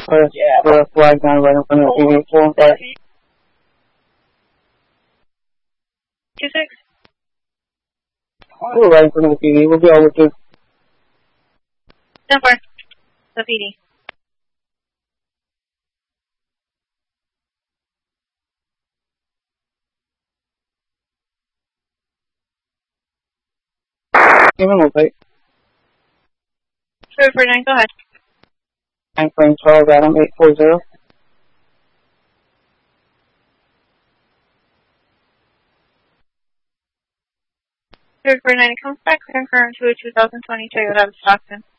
Northwest, the flag down right in front of the TV, 4-5. 26. We're right in front of the TV, we'll be over to. 10-4. The PD. We'll take. 349, go ahead. I'm frame 12, Adam 840. 349 comes back, confirm to a 2020 Toyota Stockton.